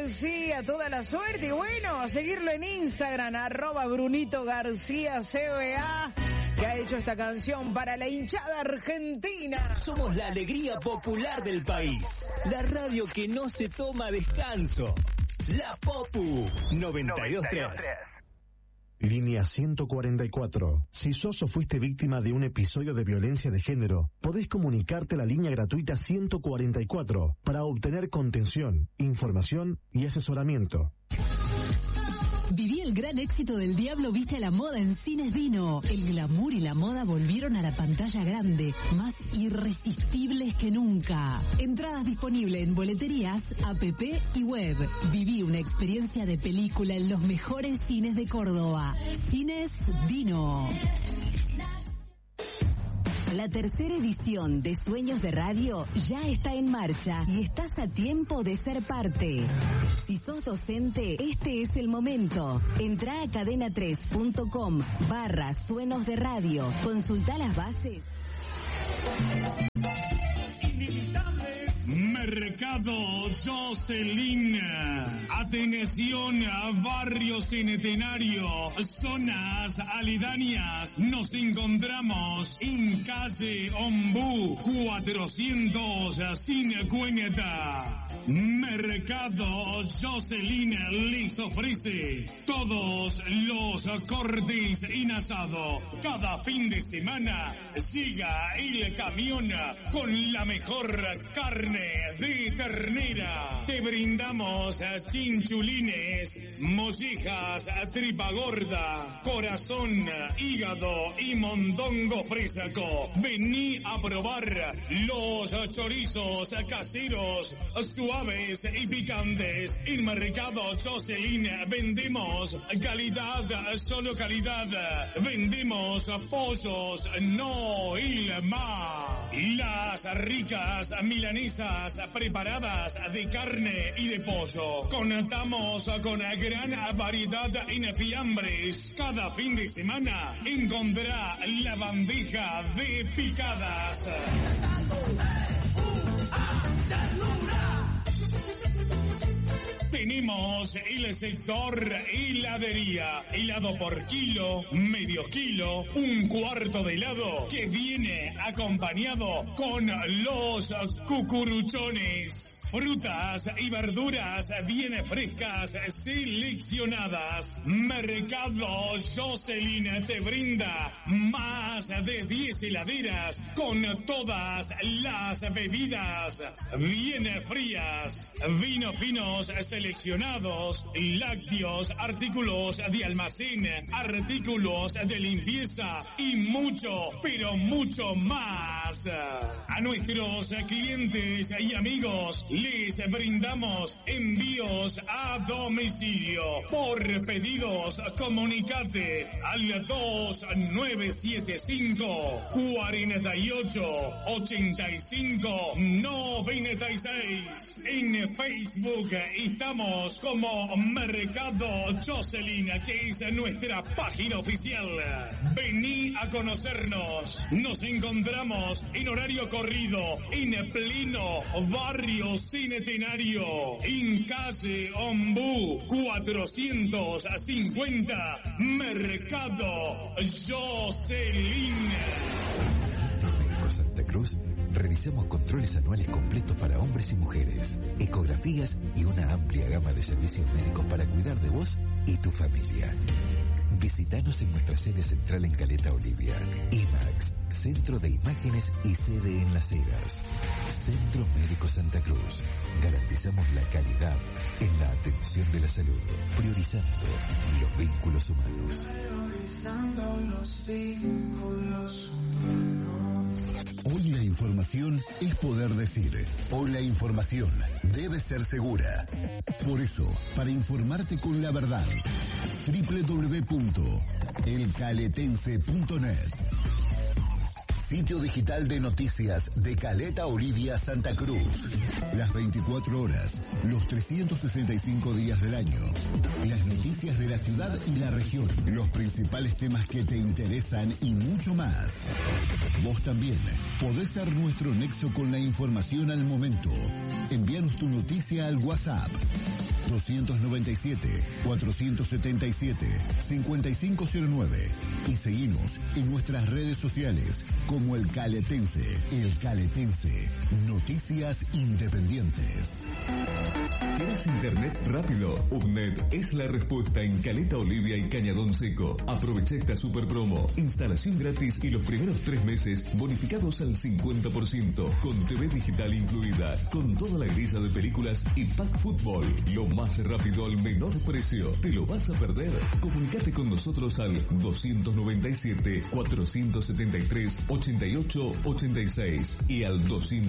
García, toda la suerte. Y bueno, a seguirlo en Instagram, @BrunitoGarcíaCBA, que ha hecho esta canción para la hinchada argentina. Somos la alegría popular del país. La radio que no se toma descanso. La Popu 92.3. Línea 144. Si sos o fuiste víctima de un episodio de violencia de género, podés comunicarte a la línea gratuita 144 para obtener contención, información y asesoramiento. Viví el gran éxito del Diablo Viste a la Moda en Cines Dino. El glamour y la moda volvieron a la pantalla grande, más irresistibles que nunca. Entradas disponibles en boleterías, app y web. Viví una experiencia de película en los mejores cines de Córdoba. Cines Dino. La tercera edición de Sueños de Radio ya está en marcha y estás a tiempo de ser parte. Si sos docente, este es el momento. Entrá a cadena3.com/Sueños de Radio. Consultá las bases. Mercado Jocelyn. Atención a Barrio Centenario, zonas aledañas. Nos encontramos en calle Ombú 450. Mercado Jocelyn les ofrece todos los cortes en asado. Cada fin de semana llega el camión con la mejor carne de ternera. Te brindamos chinchulines, mollejas, tripa gorda, corazón, hígado y mondongo fresco. Vení a probar los chorizos caseros, suaves y picantes. En Mercado Jocelyn vendemos calidad, solo calidad. Vendemos pollos, no más. Las ricas milanesas preparadas de carne y de pollo. Contamos con gran variedad en fiambres. Cada fin de semana encontrará la bandeja de picadas. Tenemos el sector heladería. Helado por kilo, medio kilo, un cuarto de helado que viene acompañado con los cucuruchones. Frutas y verduras bien frescas, seleccionadas. Mercado Jocelyn te brinda más de 10 heladeras con todas las bebidas bien frías. Vinos finos seleccionados, lácteos, artículos de almacén, artículos de limpieza y mucho, pero mucho más. A nuestros clientes y amigos les brindamos envíos a domicilio. Por pedidos, comunicate al 2975 48 85 96. En Facebook estamos como Mercado Jocelyn, que es nuestra página oficial. Vení a conocernos. Nos encontramos en horario corrido en pleno barrio Centenario, en calle Ombú 450, Mercado Jocelyn. Centro Médico Santa Cruz realizamos controles anuales completos para hombres y mujeres, ecografías y una amplia gama de servicios médicos para cuidar de vos y tu familia. Visítanos en nuestra sede central en Caleta Olivia. IMAX, Centro de Imágenes y sede en Las Heras. Centro Médico Santa Cruz. Garantizamos la calidad en la atención de la salud, priorizando los vínculos humanos. Priorizando los vínculos humanos. Hoy la información es poder decir. Hoy la información debe ser segura. Por eso, para informarte con la verdad, www.elcaletense.net. Sitio digital de noticias de Caleta Olivia, Santa Cruz. Las 24 horas, los 365 días del año. Las noticias de la ciudad y la región. Los principales temas que te interesan y mucho más. Vos también Podés ser nuestro nexo con la información al momento. Envíanos tu noticia al WhatsApp 297-477-5509 y seguinos en nuestras redes sociales como El Caletense. El Caletense, noticias independientes. ¿Quieres internet rápido? UBNET es la respuesta en Caleta Olivia y Cañadón Seco. Aprovecha esta super promo. Instalación gratis y los primeros 3 meses bonificados al 50%. Con TV digital incluida. Con toda la grilla de películas y pack fútbol. Lo más rápido al menor precio. ¿Te lo vas a perder? Comunicate con nosotros al 297-473-8886 y al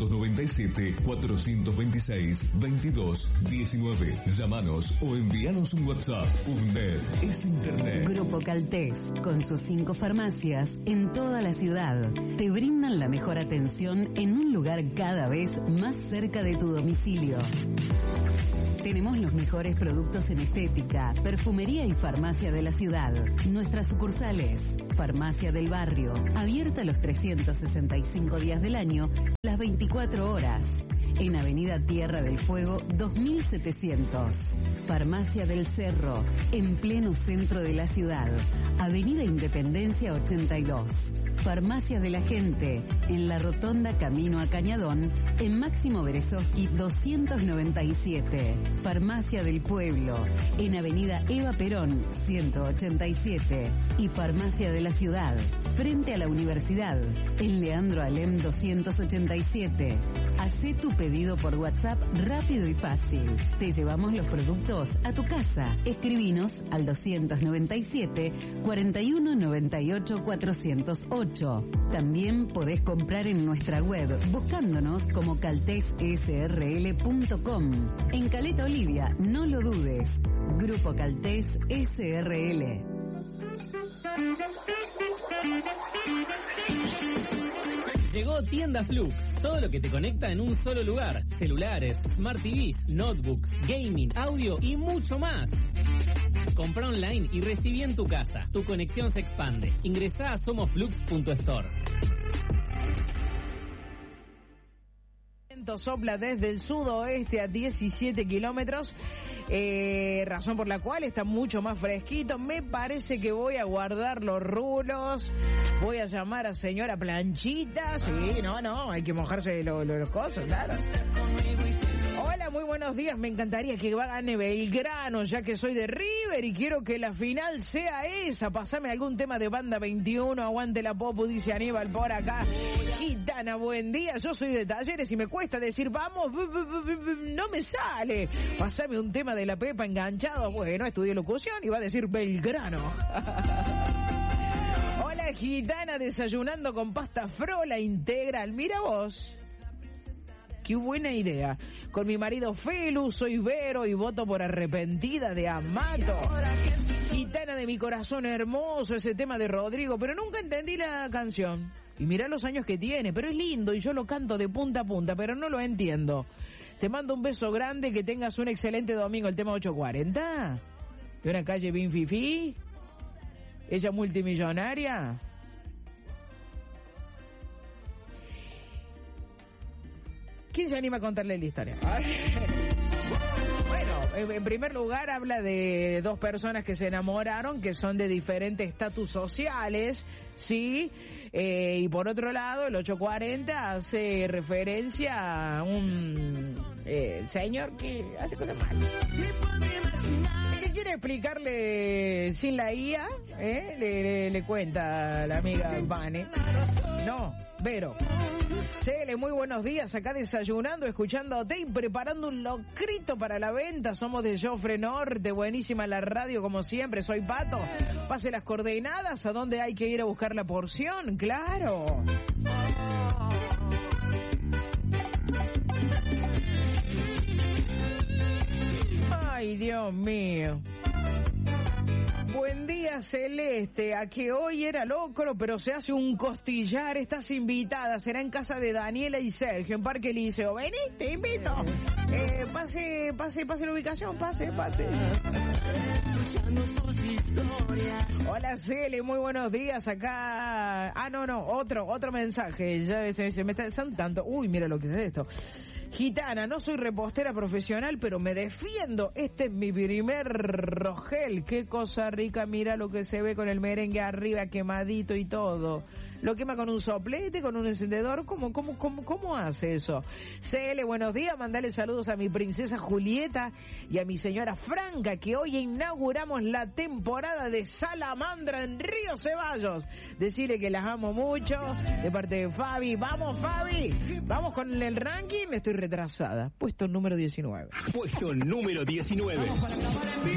297-426-2219. Llámanos o envíanos un WhatsApp. UNED es Internet. Grupo Caltés, con sus 5 farmacias en toda la ciudad, te brindan la mejor atención en un lugar cada vez más cerca de tu domicilio. Tenemos los mejores productos en estética, perfumería y farmacia de la ciudad. Nuestras sucursales: Farmacia del Barrio, abierta los 365 días del año, las 24 horas. En Avenida Tierra del Fuego 2700. Farmacia del Cerro, en pleno centro de la ciudad. Avenida Independencia 82. Farmacia de la Gente, en la Rotonda Camino a Cañadón, en Máximo Berezovsky 297. Farmacia del Pueblo, en Avenida Eva Perón 187. Y Farmacia de la Ciudad, frente a la Universidad, en Leandro Alem 287. Hacé tu pedido por WhatsApp rápido y fácil. Te llevamos los productos a tu casa. Escribinos al 297 41 98 408. También podés comprar en nuestra web buscándonos como caltessrl.com. En Caleta Olivia, no lo dudes. Grupo Caltés SRL. Llegó Tienda Flux, todo lo que te conecta en un solo lugar. Celulares, Smart TVs, notebooks, gaming, audio y mucho más. Compra online y recibí en tu casa. Tu conexión se expande. Ingresá a somosflux.store. Sopla desde el sudoeste a 17 kilómetros, razón por la cual está mucho más fresquito. Me parece que voy a guardar los rulos, voy a llamar a señora Planchita. Sí, no, hay que mojarse los cosas, claro. Hola, muy buenos días. Me encantaría que gane Belgrano, ya que soy de River y quiero que la final sea esa. Pasame algún tema de Banda 21, aguante la Popu, dice Aníbal por acá. Gitana, buen día. Yo soy de Talleres y me cuesta decir vamos, no me sale. Pasame un tema de la Pepa enganchado. Bueno, estudié locución y va a decir Belgrano. Hola, Gitana, desayunando con pasta frola integral. Mira vos. Qué buena idea. Con mi marido Felu, soy Vero y voto por Arrepentida de Amato. Gitana de mi corazón hermoso, ese tema de Rodrigo, pero nunca entendí la canción. Y mirá los años que tiene, pero es lindo y yo lo canto de punta a punta, pero no lo entiendo. Te mando un beso grande, que tengas un excelente domingo. El tema 840. De una calle bien fifí. Ella multimillonaria. ¿Quién se anima a contarle la historia? Bueno, en primer lugar habla de 2 personas que se enamoraron, que son de diferentes estatus sociales, ¿sí? Y por otro lado, el 840 hace referencia a un señor que hace cosas malas. ¿Qué quiere explicarle sin la IA? Le cuenta la amiga Vane. No, Vero. Cele, muy buenos días, acá desayunando, escuchándote y preparando un locrito para la venta. Somos de Jofre Norte, buenísima la radio como siempre, soy Pato. Pase las coordenadas, ¿a dónde hay que ir a buscar la porción? ¡Claro! Ay, Dios mío. Buen día, Celeste. A que hoy era locro, pero se hace un costillar. Estás invitada. Será en casa de Daniela y Sergio, en Parque Liceo. Vení, te invito. Pase la ubicación. Pase. Hola, Cele. Muy buenos días. Acá. Otro mensaje. Ya se me está tanto. Uy, mira lo que es esto. Gitana, no soy repostera profesional, pero me defiendo. Este es mi primer rogel. Qué cosa rica, mira lo que se ve con el merengue arriba, quemadito y todo. Lo quema con un soplete, con un encendedor. ¿Cómo hace eso? CL, buenos días. Mandale saludos a mi princesa Julieta y a mi señora Franca, que hoy inauguramos la temporada de Salamandra en Río Ceballos. Decirle que las amo mucho, de parte de Fabi. Vamos, Fabi. Vamos con el ranking. Estoy retrasada. Puesto número 19. Puesto número 19.